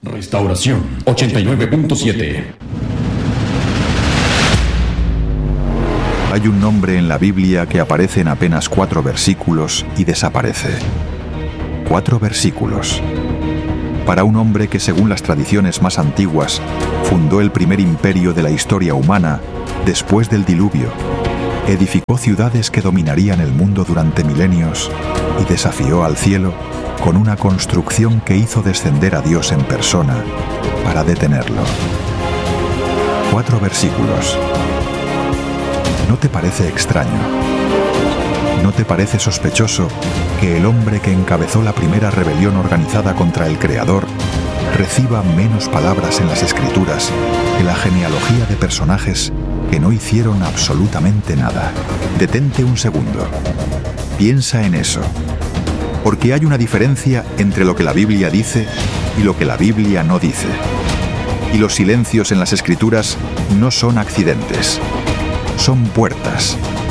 Restauración 89.7. Hay un nombre en la Biblia que aparece en apenas 4 versículos y desaparece. 4 versículos. Para un hombre que, según las tradiciones más antiguas, fundó el primer imperio de la historia humana después del diluvio, edificó ciudades que dominarían el mundo durante milenios y desafió al cielo con una construcción que hizo descender a Dios en persona para detenerlo. 4 versículos. ¿No te parece extraño? ¿No te parece sospechoso que el hombre que encabezó la primera rebelión organizada contra el Creador reciba menos palabras en las Escrituras que la genealogía de personajes que no hicieron absolutamente nada? Detente un segundo. Piensa en eso. Porque hay una diferencia entre lo que la Biblia dice y lo que la Biblia no dice. Y los silencios en las Escrituras no son accidentes. Son puertas.